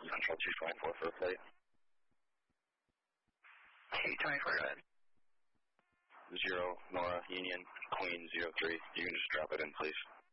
Central 224 for a flight. 224, go ahead. 0, Nora, Union, Queen, 03. You can just drop it in, please.